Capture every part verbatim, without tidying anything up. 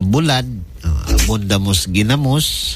bulad, uh, abundamos ginamos.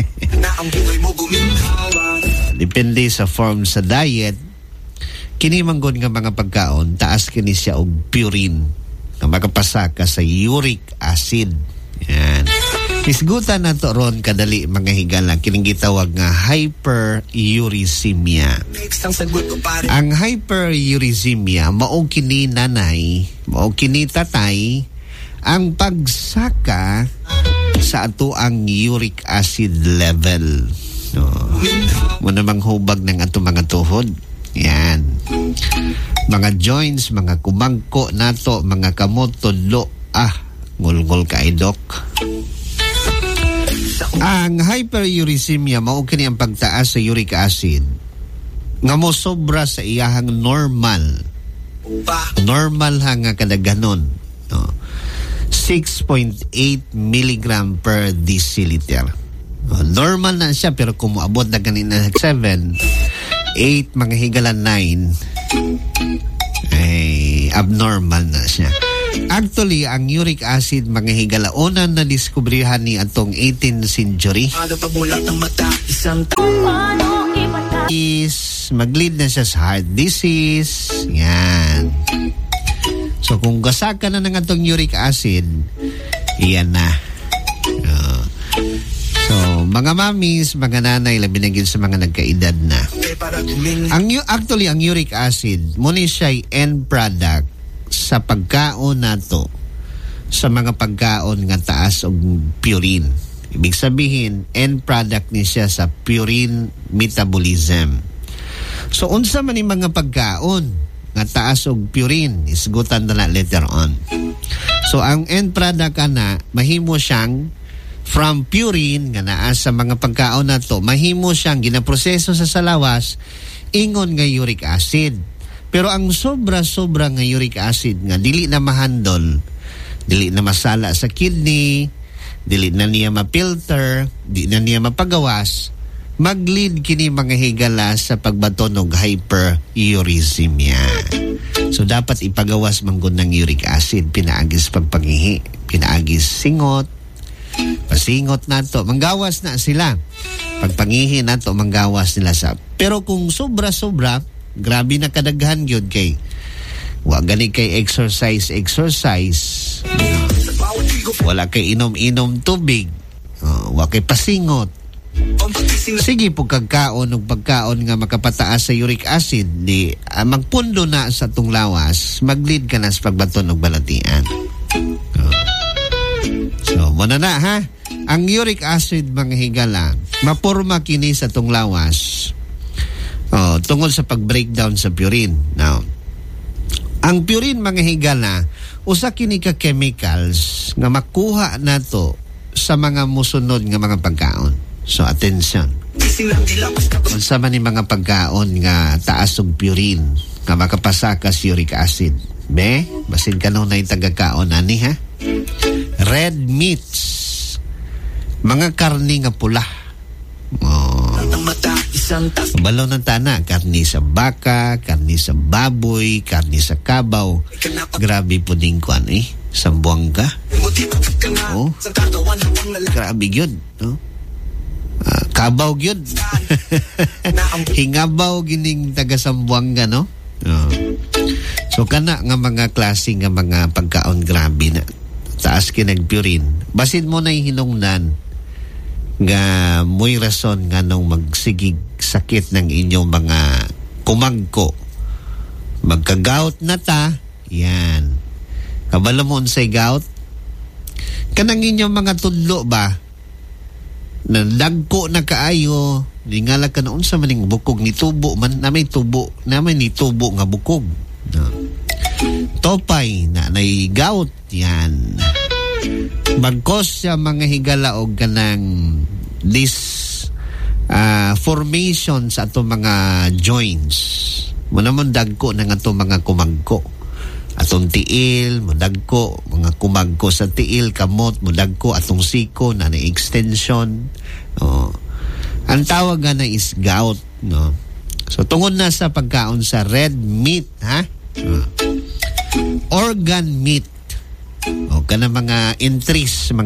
Depende sa form sa diet. Kini manggon nga mga pagkaon, taas kini siya og purine nga makapasaka sa uric acid. Yan. Isgutan na to ron kadali mga higala kining gitawag nga hyperuricemia. Ang hyperuricemia mao kini nanay, mao kini tatay ang pagsaka sa ato ang uric acid level. No. Mo namang hubag ng ato mga tuhod. Yan. Mga joints, mga kumangko nato, mga kamot, tudlo. Ah, ngulngol ka idok. Ang hyperuricemia mao kini ang pagtaas sa uric acid nga mo sobra sa iyahang normal. Normal ha nga kadaganon, no. six point eight milligram per deciliter. No, normal na siya pero kung moabot na ganina seven, eight, mga higala nine, ay abnormal na siya. Actually, ang uric acid, mga higala, una na diskubrihan ni atong eighteenth century. Is mag-lead na siya sa heart disease. Yan. So, kung gasaka na ng atong uric acid, iyan na. Uh, so, mga mamis, mga nanay, labi na sa mga nagkaedad na. Ang, actually, ang uric acid, muna siya ay end product sa pagkaon nato, sa mga pagkaon nga taas og purine. Ibig sabihin, end product ni siya sa purine metabolism. So, unsa man ni mga pagkaon nga taas og purine, isgutan na na later on. So, ang end product na, mahimo siyang from purine nga naa sa mga pagkaon nato, mahimo siyang ginaproseso sa salawas, ingon nga uric acid. Pero ang sobra-sobra nga uric acid nga dili na mahandol, dili na masala sa kidney, dili na niya ma-filter, di na niya mapagawas, mag-lead kini mga higala sa pagbaton og hyperuricemia. So dapat ipagawas manggod ng uric acid, pinaagis pagpangihi, pinaagis singot, pasingot nato, manggawas na sila. Pagpangihi nato, manggawas nila sa. Pero kung sobra-sobra, grabe na kadaghan yun kay wa gani kay exercise exercise wala kay inom-inom tubig, uh, wa kay pasingot, sige po kagkaon og pagkaon nga makapataas sa uric acid di uh, magpundo na sa tong lawas, mag-lead ka na sa pagbaton og balatian. uh. So muna na ha, ang uric acid mga higala maporma kini sa tong lawas Oh, tungod sa pag-breakdown sa purine. Now, ang purine mga higala, usa kini ka chemicals nga makuha nato sa mga musunod nga mga pagkaon. So, attention. Unsa man ni mga pagkaon nga taas og purine nga makapasaka sa uric acid. Be, basin kanunay tagakaon ani ha. Red meats. Mga karni nga pula. Oh. Balaw ng tana, karni sa baka, karni sa baboy, karni sa kabaw. Grabe po din ko ano eh, sambuang ka. Oh, grabe yun, no? Uh, kabaw yun. Hingabaw gining taga Sambuanga, no? Oh. So kana nga mga klase nga mga pagkaon grabe na taas kinag-purine. Basin mo na hinungnan nga muy rason nga nung magsigig sakit ng inyong mga kumangko. Magka-gout na ta, yan. Kabalo mo unsay gout? Kanang inyong mga tudlo ba? Na dagko na kaayo, lingala ka na unsa maning bukog ni tubo man, na may tubo, na may ni tubo nga bukog. No. Topay na nay gout, yan. Bagkos siya mga higala og kanang this uh, formation sa ato mga joints. Muna mo dagko na nga ato mga kumagko. Atong tiil, mudagko, mga kumagko sa tiil, kamot, mudagko, atong siko, na na extension. Oh. Ang tawag nga na is gout. No? So, tungod na sa pagkaon sa red meat, ha? Uh, organ meat. O, ka na mga entries, mga